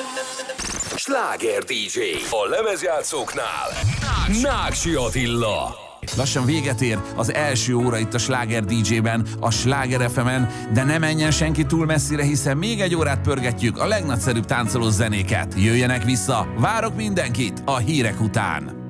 Sláger DJ a lemezjátszóknál Náksi Attila. Lassan véget ér az első óra itt a Sláger DJ-ben, a Sláger FM-en, de ne menjen senki túl messzire, hiszen még egy órát pörgetjük a legnagyszerűbb táncoló zenéket. Jöjjenek vissza, várok mindenkit a hírek után.